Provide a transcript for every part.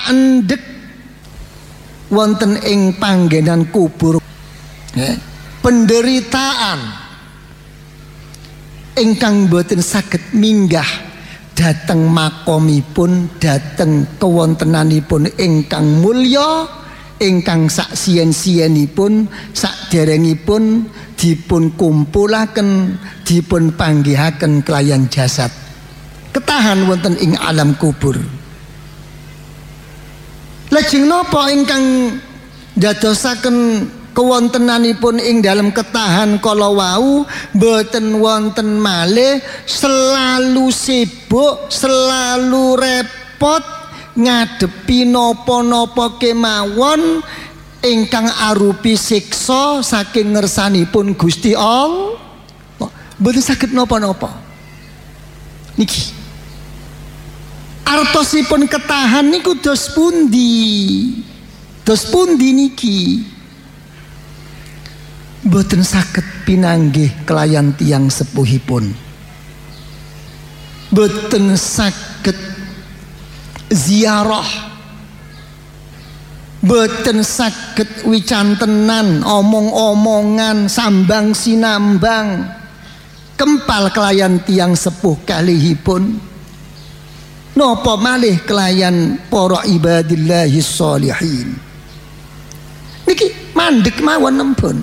paendhek wonten ing panggenan kubur penderitaan ingkang boten saged minggah dhateng makomipun, dhateng kewontenanipun ingkang mulya, ingkang sak siyen-siyenipun saderengipun dipun kumpulaken, dipun panggihaken kelayan jasad ketahan wonten ing alam kubur. Lajeng napa ingkang dadosaken kewontenanipun ing dalam ketahan kala wau boten wonten malih selalu sibuk, selalu repot ngadepi napa-napa kemawon ingkang arupi siksa saking ngersanipun Gusti Allah. Boten saged napa-napa. Niki artosipun ketahan niku dos pundi? Dos pundi niki? Boten saged pinanggih kelayan tiyang sepuhipun. Boten saged ziarah. Boten saged wicantenan, omong-omongan, sambang sinambang kempal kelayan tiyang sepuh kalihipun. Napa malih kelayan para ibadillahis sholihin. Niki mandek mawon nempun.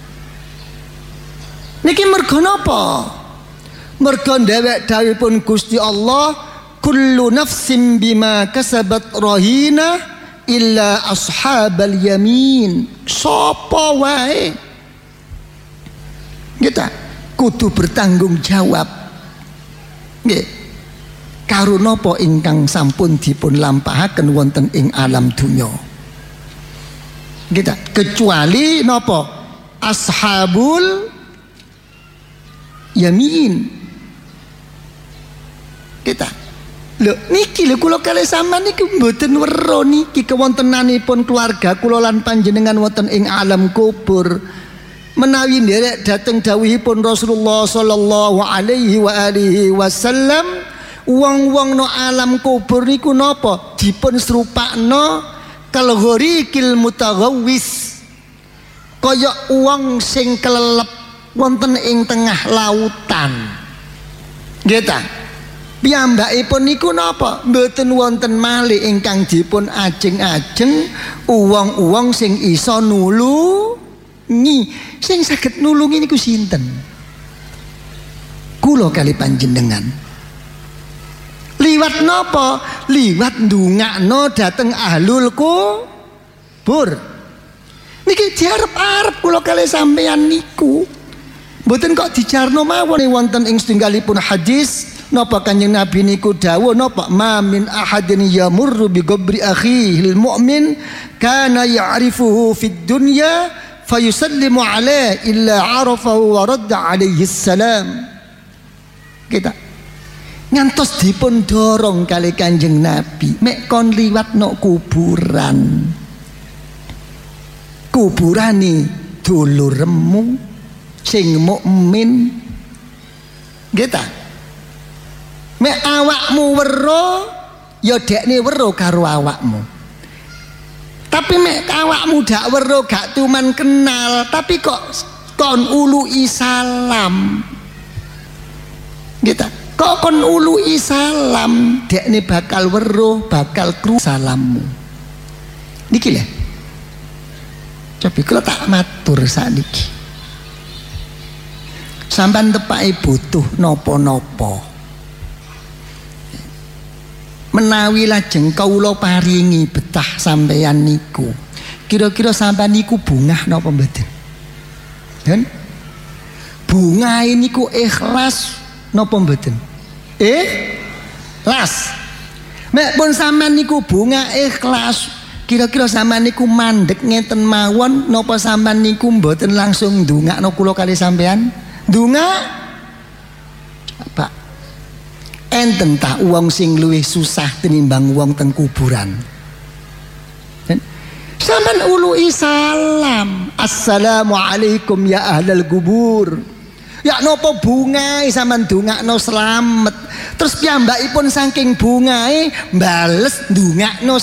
Niki merga napa? Merga dhewek dawuhipun Gusti Allah, kullu nafsin bima kasabat rahina illa ashabal yamin. Sapa wae kita kudu bertanggung jawab nggih karo napa ingkang sampun dipun lampahaken wonten ing alam dunya. Kita kecuali napa? Ashabul yamin. Kita lho niki lho kula kalih sampean niki mboten weruh niki kewontenanipun keluarga kula lan panjenengan wonten ing alam kubur. Menawi nderek dhateng dawuhipun Rasulullah sallallahu alaihi wa alihi wasallam, wong-wong no alam kubur niku napa? Dipun serupakno kal ghorikil mutaghawwis, kaya wong sing kelelep wonten ing tengah lautan. Nggih ta? Piyambakipun niku napa? Mboten wonten malih ingkang dipun ajeng-ajeng uwong-uwong sing isa nulungi. Sing saged nulungi niku sinten? Kula kali panjenengan. Liwat napa? Liwat ndongakno dhateng ahlul kubur. Niki diarep-arep kula kalih sampeyan niku. Mboten kok dijarno mawon wonten ing setunggalipun hadis napa Kanjeng Nabi niku dawuh napa ma min ahadin yamurru bi qabri akhihil mu'min kana ya'rifuhu fid dunya fayusallimu alaihi illa arafahu wa radda alaihi salam. Kita ngantos dipun dorong kali Kanjeng Nabi mek kon liwat no kuburan, kuburane dulurmu sing mukmin. Kita mek awakmu weruh ya dekne weruh karo awakmu, tapi mek awakmu dak weruh gak tuman kenal tapi kok kon ului salam. Kita kok kon ului salam, dekne bakal weruh, bakal kru salammu. Niki lho. Coba kula tak matur sakniki. Sampeyan tepake butuh napa-napa. Menawi lajeng kawula paringi betah sampeyan niku. Kira-kira sampeyan niku bungah napa mboten? Kan? Bungahe niku ikhlas napa mboten? Ikhlas. Mek pun sampean niku bunga ikhlas, kira-kira sampean niku mandek ngeten mawon napa sampean niku mboten langsung ndongakno kula kali sampean? Ndongak. Pak. Enten ta wong sing luwih susah tinimbang wong teng kuburan. Sampean ului salam, assalamualaikum ya ahlal kubur. Ya nopo bungae sampean ndongakno slamet. Terus piyambakipun saking bungae bales ndongakno